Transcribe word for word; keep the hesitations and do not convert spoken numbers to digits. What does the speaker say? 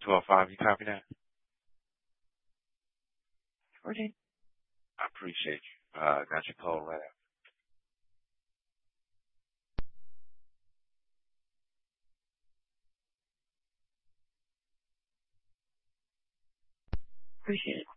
twelve five, you copy that? fourteen. I appreciate you. Uh, got your call right out. Appreciate it.